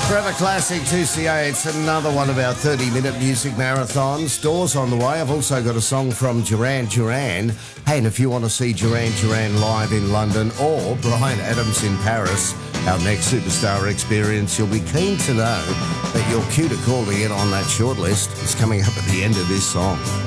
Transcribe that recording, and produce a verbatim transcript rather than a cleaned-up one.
Forever Classic two C A. It's another one of our thirty-minute music marathons. Doors on the way. I've also got a song from Duran Duran. Hey, and if you want to see Duran Duran live in London or Bryan Adams in Paris, our next superstar experience, you'll be keen to know that your cue to call to get on that shortlist is coming up at the end of this song.